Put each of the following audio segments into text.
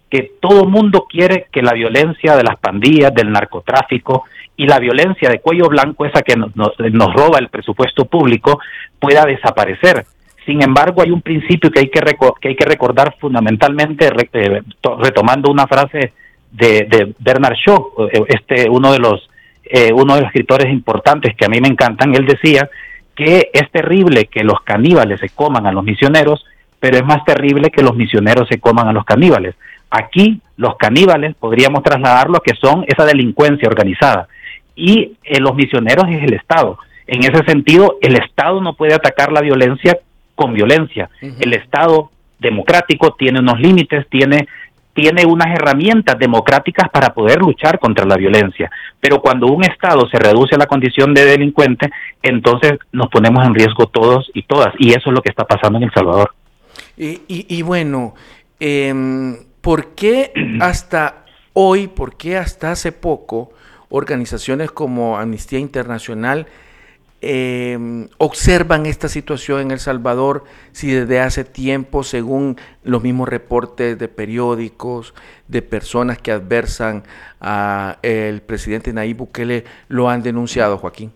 que todo mundo quiere que la violencia de las pandillas, del narcotráfico y la violencia de cuello blanco, esa que nos roba el presupuesto público, pueda desaparecer. Sin embargo, hay un principio que hay que recordar fundamentalmente, retomando una frase de Bernard Shaw, uno de los escritores importantes que a mí me encantan. Él decía que es terrible que los caníbales se coman a los misioneros, pero es más terrible que los misioneros se coman a los caníbales. Aquí los caníbales podríamos trasladarlo a que son esa delincuencia organizada, y los misioneros es el Estado. En ese sentido, el Estado no puede atacar la violencia con violencia. El Estado democrático tiene unos límites, tiene unas herramientas democráticas para poder luchar contra la violencia. Pero cuando un Estado se reduce a la condición de delincuente, entonces nos ponemos en riesgo todos y todas, y eso es lo que está pasando en El Salvador. Y bueno, ¿por qué hasta hoy, por qué hasta hace poco, organizaciones como Amnistía Internacional observan esta situación en El Salvador, si desde hace tiempo, según los mismos reportes de periódicos, de personas que adversan al presidente Nayib Bukele, lo han denunciado, Joaquín?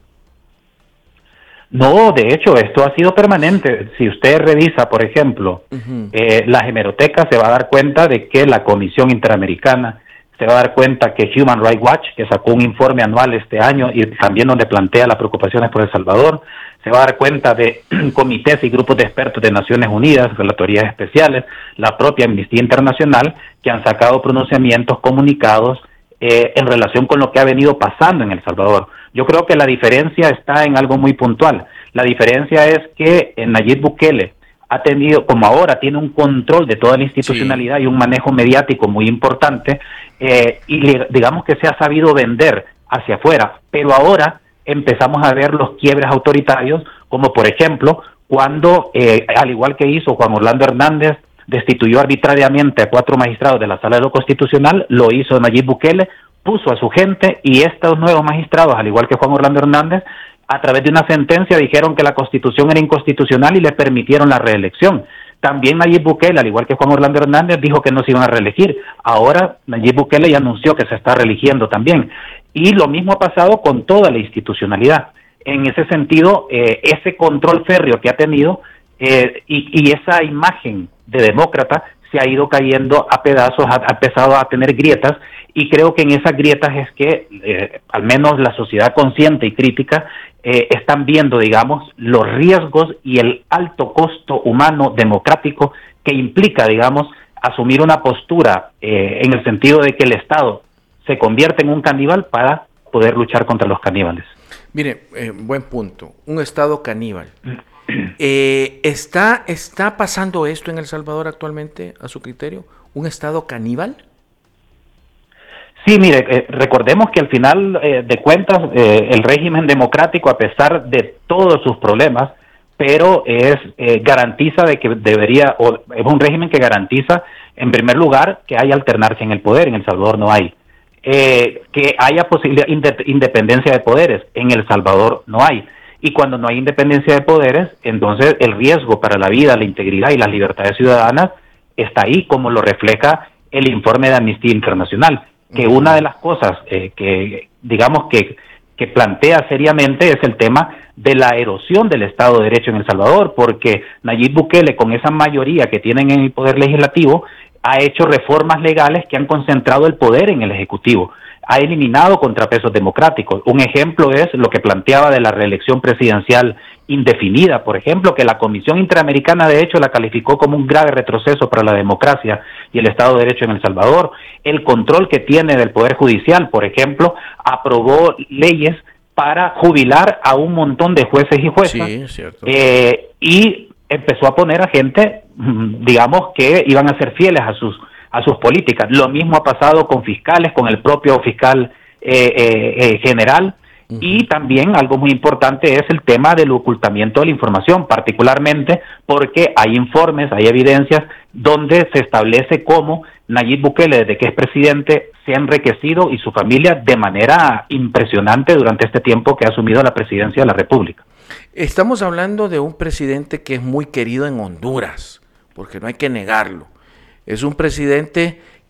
No, de hecho, esto ha sido permanente. Si usted revisa, por ejemplo, las hemerotecas, se va a dar cuenta de que la Comisión Interamericana, se va a dar cuenta que Human Rights Watch, que sacó un informe anual este año y también donde plantea las preocupaciones por El Salvador, se va a dar cuenta de comités y grupos de expertos de Naciones Unidas, relatorías especiales, la propia Amnistía Internacional, que han sacado pronunciamientos, comunicados en relación con lo que ha venido pasando en El Salvador. Yo creo que la diferencia está en algo muy puntual. La diferencia es que Nayib Bukele ha tenido, como ahora, tiene un control de toda la institucionalidad y un manejo mediático muy importante, digamos que se ha sabido vender hacia afuera, pero ahora empezamos a ver los quiebres autoritarios, como por ejemplo, cuando, al igual que hizo Juan Orlando Hernández, destituyó arbitrariamente a 4 magistrados de la Sala de lo Constitucional, lo hizo Nayib Bukele, puso a su gente, y estos nuevos magistrados, al igual que Juan Orlando Hernández, a través de una sentencia dijeron que la Constitución era inconstitucional y le permitieron la reelección. También Nayib Bukele, al igual que Juan Orlando Hernández, dijo que no se iban a reelegir. Ahora Nayib Bukele ya anunció que se está reeligiendo también. Y lo mismo ha pasado con toda la institucionalidad. En ese sentido, ese control férreo que ha tenido y esa imagen de demócrata se ha ido cayendo a pedazos, ha empezado a tener grietas, y creo que en esas grietas es que al menos la sociedad consciente y crítica están viendo, digamos, los riesgos y el alto costo humano democrático que implica, digamos, asumir una postura en el sentido de que el Estado se convierte en un caníbal para poder luchar contra los caníbales. Mire, buen punto, un Estado caníbal. ¿Está pasando esto en El Salvador actualmente, a su criterio? ¿Un Estado caníbal? Sí, mire, recordemos que al final de cuentas el régimen democrático, a pesar de todos sus problemas, pero garantiza de que es un régimen que garantiza, en primer lugar, que haya alternancia en el poder. En El Salvador no hay. Que haya posibilidad independencia de poderes. En El Salvador no hay. Y cuando no hay independencia de poderes, entonces el riesgo para la vida, la integridad y las libertades ciudadanas está ahí, como lo refleja el informe de Amnistía Internacional, que una de las cosas que digamos que plantea seriamente es el tema de la erosión del Estado de Derecho en El Salvador, porque Nayib Bukele, con esa mayoría que tienen en el poder legislativo, ha hecho reformas legales que han concentrado el poder en el Ejecutivo, ha eliminado contrapesos democráticos. Un ejemplo es lo que planteaba de la reelección presidencial indefinida, por ejemplo, que la Comisión Interamericana de hecho la calificó como un grave retroceso para la democracia y el Estado de Derecho en El Salvador. El control que tiene del Poder Judicial, por ejemplo, aprobó leyes para jubilar a un montón de jueces y juezas, sí, es cierto. Y empezó a poner a gente, digamos, que iban a ser fieles a sus políticas. Lo mismo ha pasado con fiscales, con el propio fiscal general, y también algo muy importante es el tema del ocultamiento de la información, particularmente porque hay informes, hay evidencias donde se establece cómo Nayib Bukele, desde que es presidente, se ha enriquecido y su familia de manera impresionante durante este tiempo que ha asumido la presidencia de la República. Estamos hablando de un presidente que es muy querido en Honduras, porque no hay que negarlo. Es un presidente